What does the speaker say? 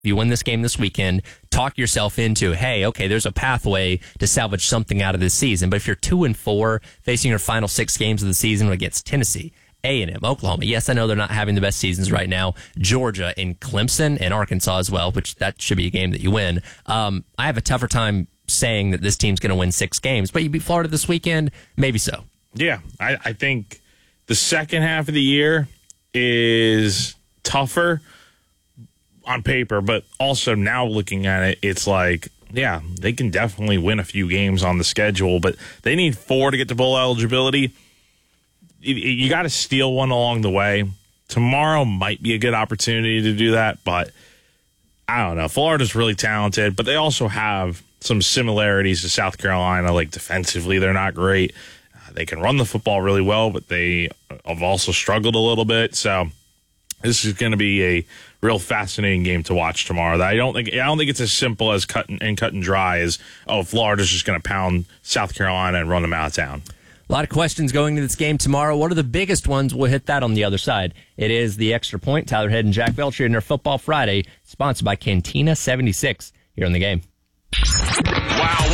If you win this game this weekend, talk yourself into, hey, okay, there's a pathway to salvage something out of this season. But if you're 2-4, facing your final 6 games of the season against Tennessee, A&M, Oklahoma, yes, I know they're not having the best seasons right now, Georgia and Clemson and Arkansas as well, which that should be a game that you win. I have a tougher time saying that this team's going to win 6 games, but you beat Florida this weekend, maybe so. Yeah, I think the second half of the year is tougher on paper, but also now looking at it, it's like, yeah, they can definitely win a few games on the schedule, but they need 4 to get to bowl eligibility. You got to steal one along the way. Tomorrow might be a good opportunity to do that, but I don't know. Florida's really talented, but they also have some similarities to South Carolina. Like defensively, they're not great. They can run the football really well, but they have also struggled a little bit. So this is going to be a real fascinating game to watch tomorrow. I don't think it's as simple as cut and dry as, oh, Florida's just going to pound South Carolina and run them out of town. A lot of questions going into this game tomorrow. What are the biggest ones? We'll hit that on the other side. It is the Extra Point. Tyler Head and Jack Belcher in their Football Friday, sponsored by Cantina 76 here on the game. Wow.